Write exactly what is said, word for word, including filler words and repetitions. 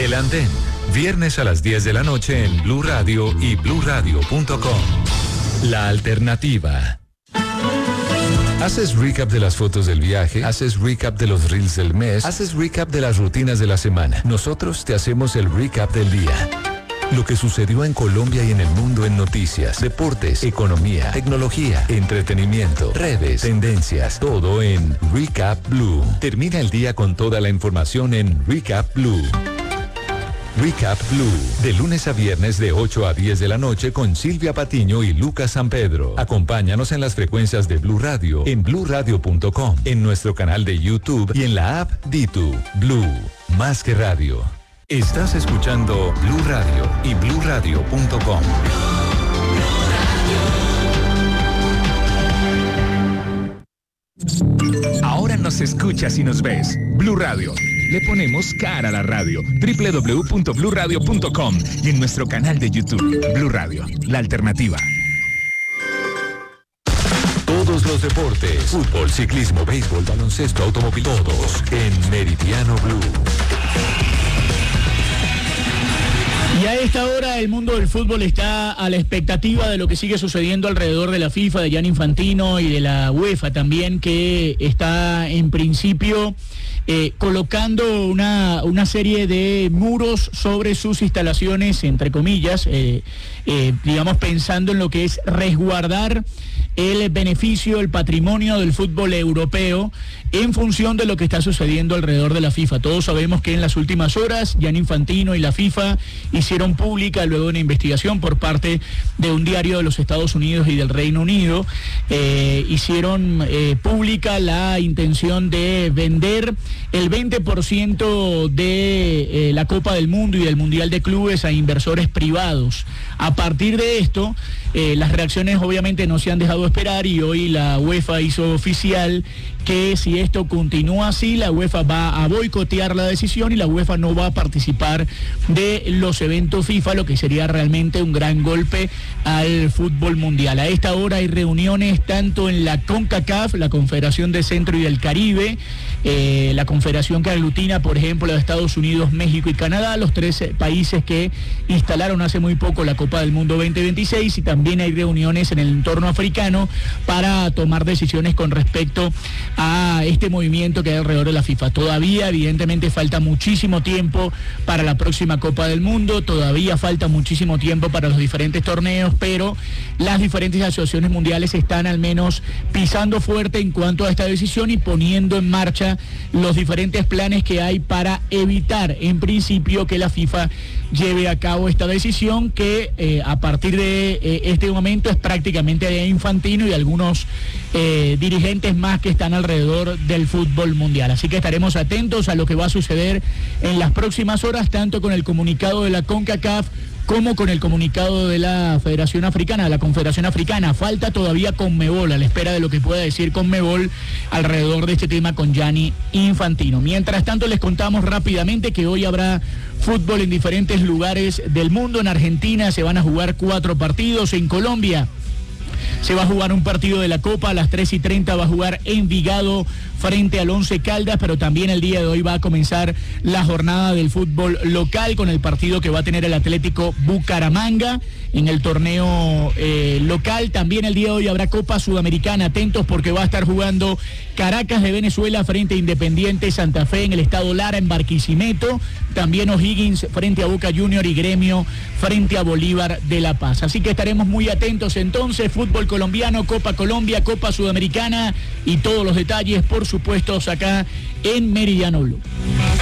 El Andén, viernes a las diez de la noche en Blue Radio y blue radio punto com. La alternativa. Haces recap de las fotos del viaje, haces recap de los reels del mes, haces recap de las rutinas de la semana. Nosotros te hacemos el recap del día. Lo que sucedió en Colombia y en el mundo en noticias, deportes, economía, tecnología, entretenimiento, redes, tendencias, todo en Recap Blue. Termina el día con toda la información en Recap Blue. Recap Blue, de lunes a viernes de ocho a diez de la noche con Silvia Patiño y Lucas San Pedro. Acompáñanos en las frecuencias de Blue Radio, en blue radio punto com, en nuestro canal de YouTube y en la app Ditu. Blue, más que radio. Estás escuchando Blue Radio y blue radio punto com. Ahora nos escuchas y nos ves. Blue Radio. Le ponemos cara a la radio. doble u doble u doble u punto blue radio punto com y en nuestro canal de YouTube. Blue Radio, la alternativa. Todos los deportes, fútbol, ciclismo, béisbol, baloncesto, automóvil, todos en Meridiano Blue. Y a esta hora el mundo del fútbol está a la expectativa de lo que sigue sucediendo alrededor de la FIFA, de Gianni Infantino y de la UEFA también, que está en principio eh, colocando una, una serie de muros sobre sus instalaciones, entre comillas, eh, eh, digamos pensando en lo que es resguardar el beneficio, el patrimonio del fútbol europeo en función de lo que está sucediendo alrededor de la FIFA. Todos sabemos que en las últimas horas Gianni Infantino y la FIFA hicieron pública, luego de una investigación por parte de un diario de los Estados Unidos y del Reino Unido, eh, hicieron eh, pública la intención de vender el veinte por ciento de eh, la Copa del Mundo y del Mundial de Clubes a inversores privados. A partir de esto, eh, las reacciones obviamente no se han dejado esperar y hoy la UEFA hizo oficial que si esto continúa así, la UEFA va a boicotear la decisión y la UEFA no va a participar de los eventos FIFA, lo que sería realmente un gran golpe al fútbol mundial. A esta hora hay reuniones tanto en la CONCACAF, la Confederación de Centro y del Caribe, eh, la confederación que aglutina, por ejemplo, a Estados Unidos, México y Canadá, los tres países que instalaron hace muy poco la Copa del Mundo veinte veintiséis, y también hay reuniones en el entorno africano para tomar decisiones con respecto a este movimiento que hay alrededor de la FIFA. Todavía, evidentemente, falta muchísimo tiempo para la próxima Copa del Mundo, todavía falta muchísimo tiempo para los diferentes torneos, pero las diferentes asociaciones mundiales están al menos pisando fuerte en cuanto a esta decisión y poniendo en marcha los diferentes planes que hay para evitar, en principio, que la FIFA lleve a cabo esta decisión que eh, a partir de eh, este momento es prácticamente de Infantino y algunos eh, dirigentes más que están alrededor del fútbol mundial. Así que estaremos atentos a lo que va a suceder en las próximas horas, tanto con el comunicado de la CONCACAF como con el comunicado de la Federación Africana, de la Confederación Africana. Falta todavía Conmebol, a la espera de lo que pueda decir Conmebol alrededor de este tema con Gianni Infantino. Mientras tanto, les contamos rápidamente que hoy habrá fútbol en diferentes lugares del mundo. En Argentina se van a jugar cuatro partidos, en Colombia se va a jugar un partido de la Copa, a las tres y treinta va a jugar Envigado frente al Once Caldas, pero también el día de hoy va a comenzar la jornada del fútbol local con el partido que va a tener el Atlético Bucaramanga en el torneo eh, local. También el día de hoy habrá Copa Sudamericana, atentos porque va a estar jugando Caracas de Venezuela frente a Independiente Santa Fe en el Estado Lara en Barquisimeto, también O'Higgins frente a Boca Junior y Gremio frente a Bolívar de La Paz. Así que estaremos muy atentos entonces, fútbol colombiano, Copa Colombia, Copa Sudamericana y todos los detalles, por supuesto, acá en Meridiano Blue.